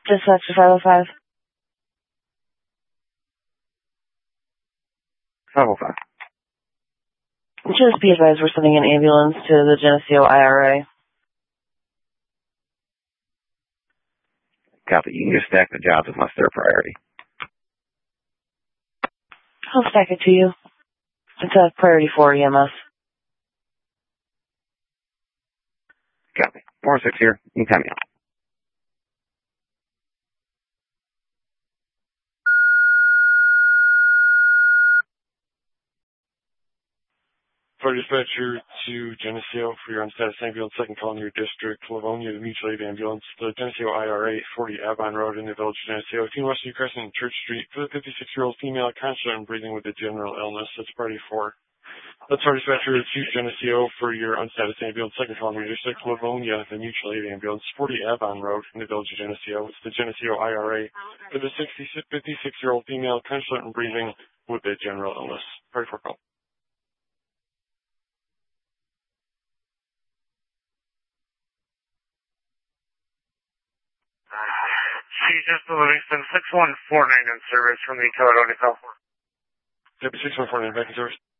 Dispatch to 505. 505. Just be advised, we're sending an ambulance to the Geneseo IRA. Copy. You can just stack the jobs unless they're a priority. I'll stack it to you. It's a priority 4 EMS. Copy. 4-6 here. You can time me out. For dispatcher to Geneseo for your on-status ambulance, second call in your district, Livonia, the mutual aid ambulance, the Geneseo IRA, 40 Avon Road in the village of Geneseo, 18 West New Crescent, Church Street, for the 56-year-old female constant and breathing with a general illness. That's priority 4. That's for dispatcher to Geneseo for your on-status ambulance, second call in your district, Livonia, the mutual aid ambulance, 40 Avon Road in the village of Geneseo. It's the Geneseo IRA, for the 56-year-old female constant and breathing with a general illness. Priority 4 call. Jesus to Livingston, 6149 in service from the Caledonia, California. Yep, 6149 back in service.